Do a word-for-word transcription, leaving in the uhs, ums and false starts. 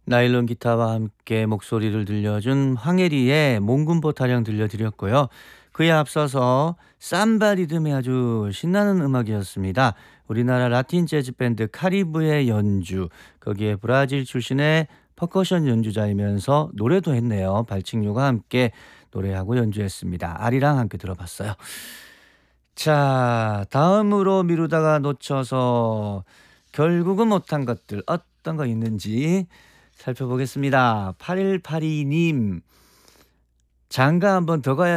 나일론 기타와 함께 목소리를 들려준 황혜리의 몽군보 타령 들려드렸고요. 그에 앞서서 삼바 리듬의 아주 신나는 음악이었습니다. 우리나라 라틴 재즈 밴드 카리브의 연주, 거기에 브라질 출신의 퍼커션 연주자이면서 노래도 했네요. 발칙류가 함께 노래하고 연주했습니다. 아리랑 함께 들어봤어요. 자, 다음으로 미루다가 놓쳐서 결국은 못한 것들 어떤 거 있는지 살펴보겠습니다. 팔일팔이 님, 장가 한번 더 가야